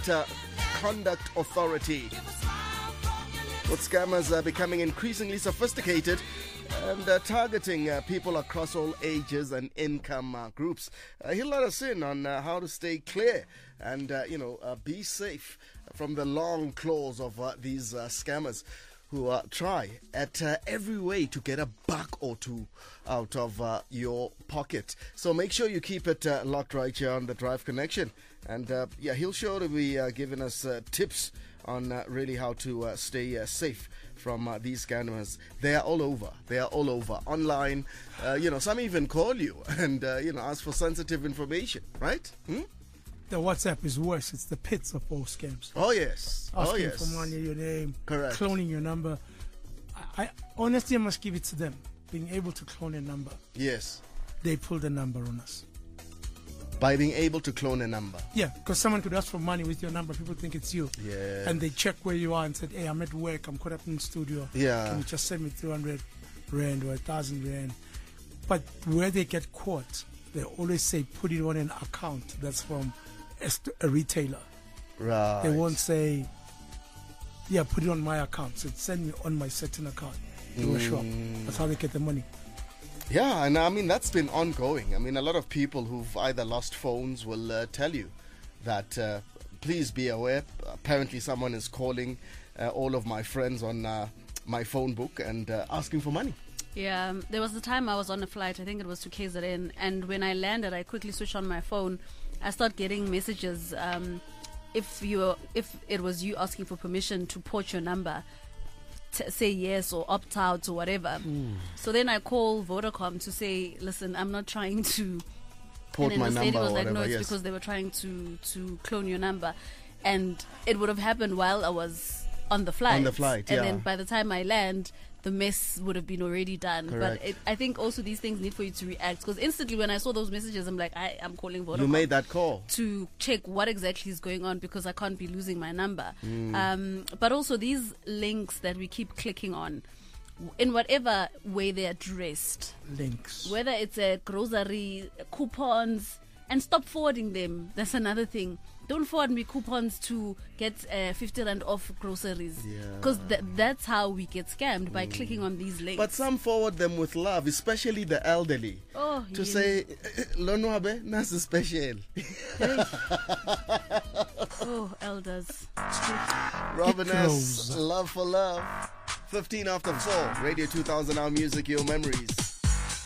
Conduct Authority. With scammers becoming increasingly sophisticated and targeting people across all ages and income groups. He'll let us in on how to stay clear and, be safe from the long claws of these scammers who try at every way to get a buck or two out of your pocket. So make sure you keep it locked right here on the Drive Connection. And he'll sure to be giving us tips on really how to stay safe from these scammers. They are all over. They are all over. Online, some even call you and, ask for sensitive information, right? The WhatsApp is worse. It's the pits of all scams. Oh, yes. Asking for money, your name. Correct. Cloning your number. I honestly, I must give it to them. Being able to clone a number. Yes. They pulled a number on us. By being able to clone a number. Yeah, because someone could ask for money with your number. People think it's you. Yeah. And they check where you are and said, hey, I'm at work. I'm caught up in the studio. Yeah. Can you just send me 300 Rand or 1,000 Rand? But where they get caught, they always say, put it on an account that's from a retailer. Right. They won't say, put it on my account. So send me on my certain account to a shop. That's how they get the money. Yeah, and I mean, that's been ongoing. I mean, a lot of people who've either lost phones will tell you that please be aware. Apparently, someone is calling all of my friends on my phone book and asking for money. Yeah, there was the time I was on a flight, I think it was to KZN, and when I landed, I quickly switched on my phone. I started getting messages if it was you asking for permission to port your number, say yes or opt out or whatever. So then I call Vodacom to say, listen, I'm not trying to port my number. And then this lady was like, whatever, no, it's because they were trying to clone your number, and it would have happened while I was on the flight. On the flight, and then by the time I land, the mess would have been already done. Correct. But I think also these things need for you to react, because instantly when I saw those messages, I'm like, I'm calling Vodacom. You made that call to check what exactly is going on, because I can't be losing my number. But also these links that we keep clicking on, in whatever way they're addressed, Links. whether it's a grocery, coupons, and stop forwarding them. That's another thing. Don't forward me coupons to get 50 Rand off groceries, because that's how we get scammed, by clicking on these links. But some forward them with love, especially the elderly, to say, Lonwabe, nasi special. Oh, elders. Robin S., love for love. 15 after 4, Radio 2000, our music, your memories.